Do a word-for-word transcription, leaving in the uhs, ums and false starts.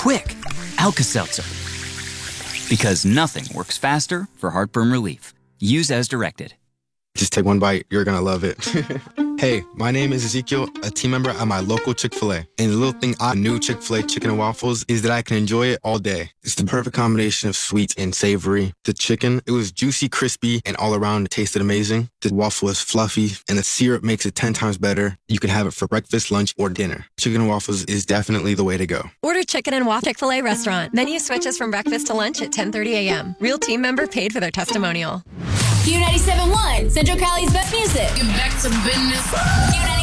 quick, Alka-Seltzer. Because nothing works faster for heartburn relief. Use as directed. Just take one bite. You're going to love it. Hey, my name is Ezekiel, a team member at my local Chick-fil-A. And the little thing I knew Chick-fil-A chicken and waffles is that I can enjoy it all day. It's the perfect combination of sweet and savory. The chicken, it was juicy, crispy, and all around it tasted amazing. The waffle is fluffy, and the syrup makes it ten times better. You can have it for breakfast, lunch, or dinner. Chicken and waffles is definitely the way to go. Order chicken and waffle Chick-fil-A restaurant. Menu switches from breakfast to lunch at ten thirty a.m. Real team member paid for their testimonial. Q ninety-seven point one, Central Cali's best music. Get back to business. Q ninety-seven